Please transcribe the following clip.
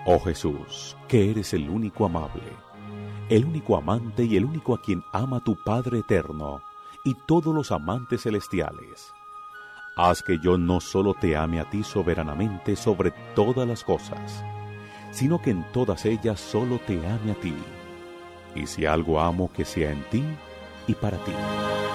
Oh Jesús, que eres el único amable, el único amante y el único a quien ama tu Padre eterno y todos los amantes celestiales. Haz que yo no solo te ame a ti soberanamente sobre todas las cosas, sino que en todas ellas solo te ame a ti. Y si algo amo, que sea en ti y para ti.